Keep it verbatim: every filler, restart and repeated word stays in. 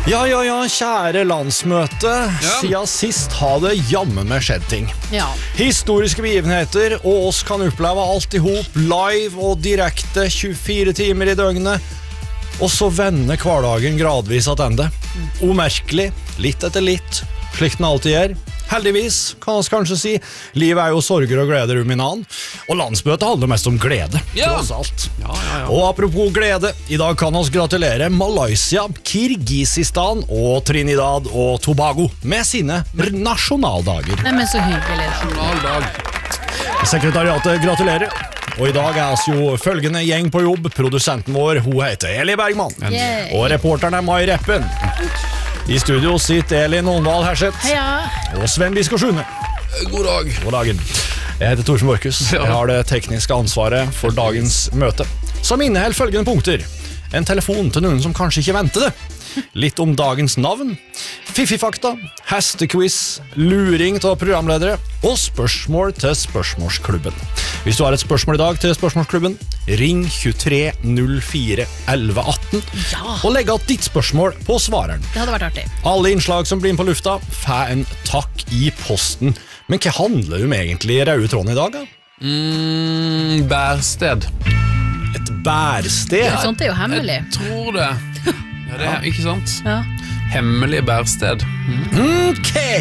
Ja, ja, ja, kjære landsmøte. Ja. Siden sist har det jammen med skjedd ting. Ja. Historiske begivenheter, og oss kan oppleve alt i hop, live og direkte tjuefire timer i døgnet. Og så vender hverdagen gradvis attende. Umerkelig, litt etter litt, slik den alltid gjør. Heldigvis, kan vi kanskje si. Livet er jo sorger og gleder um i nan. Og landsmøtet handler mest om glede, Ja. tross alt. Ja, ja, ja. Og apropos glede, i dag kan vi gratulere Malaysia, Kirgisistan og Trinidad og Tobago med sine r- nasjonaldager. Nei, men så hyggelig da. Nasjonaldag. Sekretariatet gratulerer. Og i dag er oss jo følgende gjeng på jobb. Produsenten vår, hun heter Eli Bergman. Yay. Og reporteren er Mai Reppen. I studio sitter Elin Åndal Herseth Heia. og Sven Biskår Sune. God dag. God dagen. Jeg heter Torsen Borkus. Ja. Jeg har det tekniske ansvaret for dagens møte, som inneholder følgende punkter. En telefon til noen som kanskje ikke ventet det. Litt om dagens navn, fiffifakta, hestequiz, luring til programledere og spørsmål til spørsmålsklubben. Hvis du har et spørsmål i dag til spørsmålsklubben, ring tjuetre null fire elleve atten Ja. og legg att ditt spørsmål på svareren. Det hadde vært artig. Alle innslag som blir inn på lufta får en takk i posten. Men hva handler det om egentlig i Røde Tråden i dag? Da? Mm, bærsted. Et bærsted? Sånt er jo hemmelig. Jeg tror det. Ja, det er, ikke sant? Ja. Hemmelig bærsted. Ok!